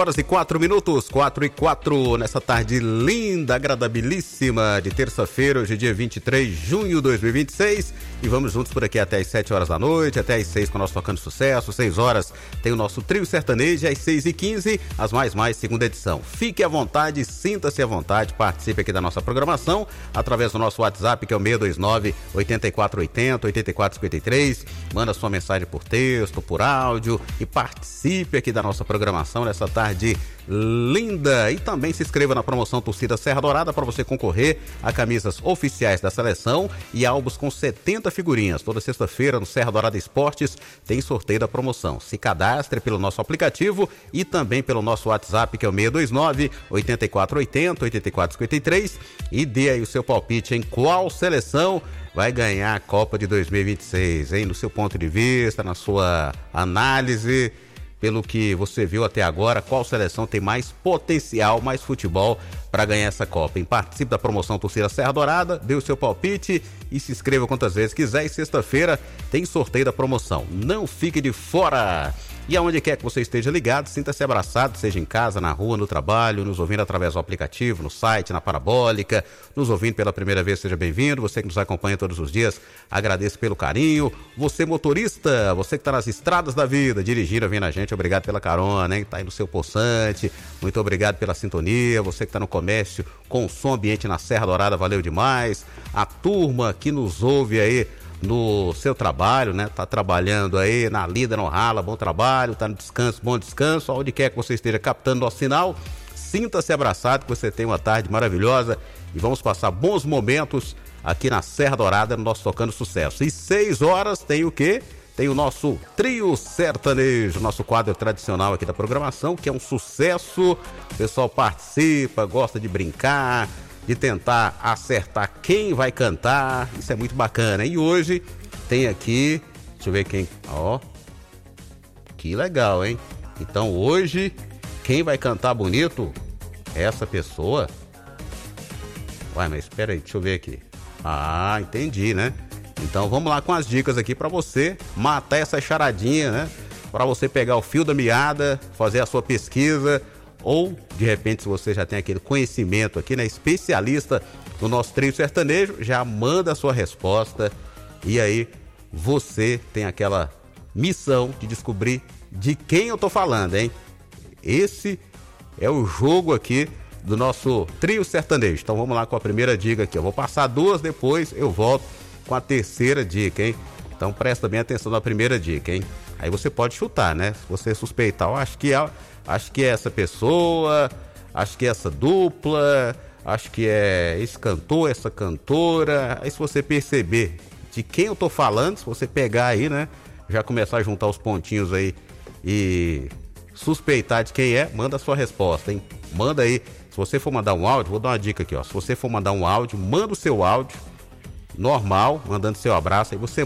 Horas e 4 minutos, 4:04, nessa tarde linda, agradabilíssima de terça-feira, hoje é dia 23 de junho de 2026, e vamos juntos por aqui até as 7 horas da noite, até as 6 com o nosso Tocando Sucesso. 6 horas tem o nosso Trio Sertanejo, às 6h15, as mais, segunda edição. Fique à vontade, sinta-se à vontade, participe aqui da nossa programação, através do nosso WhatsApp, que é o 629-8480-8453, manda sua mensagem por texto, por áudio, e participe aqui da nossa programação nessa tarde linda. E também se inscreva na promoção Torcida Serra Dourada para você concorrer a camisas oficiais da seleção e álbuns com 70 figurinhas. Toda sexta-feira no Serra Dourada Esportes tem sorteio da promoção. Se cadastre pelo nosso aplicativo e também pelo nosso WhatsApp, que é o 629-8480-8453, e dê aí o seu palpite em qual seleção vai ganhar a Copa de 2026, hein? No seu ponto de vista, na sua análise, pelo que você viu até agora, qual seleção tem mais potencial, mais futebol para ganhar essa Copa? Participe da promoção Torcida Serra Dourada, dê o seu palpite e se inscreva quantas vezes quiser. E sexta-feira tem sorteio da promoção. Não fique de fora! E aonde quer que você esteja ligado, sinta-se abraçado, seja em casa, na rua, no trabalho, nos ouvindo através do aplicativo, no site, na Parabólica, nos ouvindo pela primeira vez, seja bem-vindo. Você que nos acompanha todos os dias, agradeço pelo carinho. Você motorista, você que está nas estradas da vida, dirigindo, vindo a gente, obrigado pela carona, hein? Tá aí no seu poçante, muito obrigado pela sintonia. Você que está no comércio, com som ambiente na Serra Dourada, valeu demais. A turma que nos ouve aí no seu trabalho, né? Tá trabalhando aí na lida, no rala, bom trabalho, tá no descanso, bom descanso, onde quer que você esteja captando nosso sinal, sinta-se abraçado, que você tenha uma tarde maravilhosa e vamos passar bons momentos aqui na Serra Dourada, no nosso Tocando Sucesso. E 6 horas tem o quê? Tem o nosso Trio Sertanejo, nosso quadro tradicional aqui da programação, que é um sucesso. O pessoal participa, gosta de brincar, de tentar acertar quem vai cantar. Isso é muito bacana. E hoje tem aqui, deixa eu ver quem, ó, que legal, hein? Então hoje, quem vai cantar bonito é essa pessoa. Uai, mas espera aí, deixa eu ver aqui. Ah, entendi, né? Então vamos lá com as dicas aqui pra você matar essa charadinha, né? Pra você pegar o fio da meada, fazer a sua pesquisa, ou de repente, se você já tem aquele conhecimento aqui, né, especialista no nosso Trio Sertanejo, já manda a sua resposta e aí você tem aquela missão de descobrir de quem eu tô falando, hein? Esse é o jogo aqui do nosso Trio Sertanejo. Então vamos lá com a primeira dica aqui. Eu vou passar duas, depois eu volto com a terceira dica, hein? Então presta bem atenção na primeira dica, hein? Aí você pode chutar, né? Se você suspeitar, eu acho que é essa pessoa, acho que é essa dupla, acho que é esse cantor, essa cantora. Aí se você perceber de quem eu tô falando, se você pegar aí, né, já começar a juntar os pontinhos aí e suspeitar de quem é, manda a sua resposta, hein? Manda aí. Se você for mandar um áudio, vou dar uma dica aqui, ó. Se você for mandar um áudio, manda o seu áudio normal, mandando seu abraço, aí você